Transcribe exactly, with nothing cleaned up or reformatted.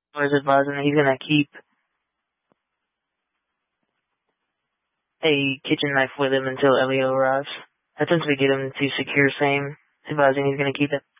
is advising that he's going to keep a kitchen knife with him until Elio arrives. That's since we get him to secure same. He's advising he's going to keep it.